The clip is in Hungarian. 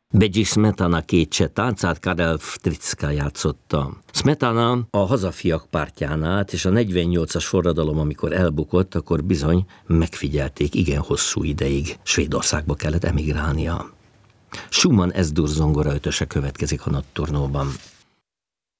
Begyi Smetana két cseh táncát Karel Wtricka játszotta. Smetana a hazafiak pártján állt, és a 48-as forradalom, amikor elbukott, akkor bizony megfigyelték igen hosszú ideig. Svédországba kellett emigrálnia. Schumann S-dur zongoraötöse következik a Notturnoban.